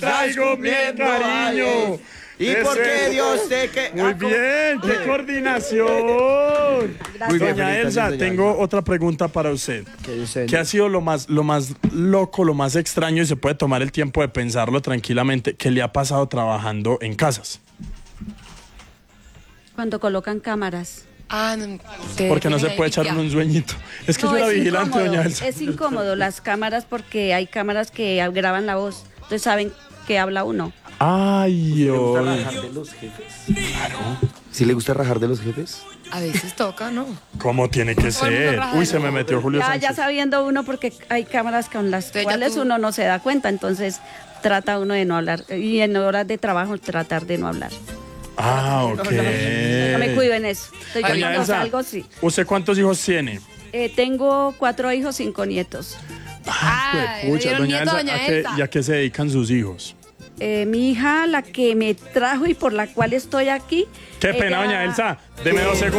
traigo mi cariño. ¿Y por qué Dios te que... Muy bien, qué coordinación. Muy bien, Doña Elsa, doña tengo otra pregunta para usted. ¿Qué dice? ¿Qué ha sido lo más loco, lo más extraño y se puede tomar el tiempo de pensarlo tranquilamente que le ha pasado trabajando en casas? Cuando colocan cámaras. No, Porque no se puede echar un sueñito. Es que No, yo era es vigilante, incómodo, doña Elsa. es incómodo las cámaras porque hay cámaras que graban la voz. Entonces saben que habla uno. Ay, ¿Rajar oye. de los jefes? ¿Sí le gusta rajar de los jefes? A veces toca, ¿no? ¿Cómo tiene que Todo el mundo ser? raja Uy, de se me nuevo. metió Julio Ya Sánchez. sabiendo uno porque hay cámaras con las Entonces ya cuales tú- uno no se da cuenta. Entonces trata uno de no hablar. Y en horas de trabajo tratar de no hablar. Ah, ok. No me cuido en eso. Entonces, yo Doña cuando Elsa, salgo, sí. ¿usted cuántos hijos tiene? Tengo 4 hijos, 5 nietos. Ay, le Pucha, dieron doña nieto Elsa, a doña ¿a qué, Elsa. y a qué se dedican sus hijos? Mi hija, la que me trajo y por la cual estoy aquí. Qué pena, ella- doña Elsa. Deme 2 segundos.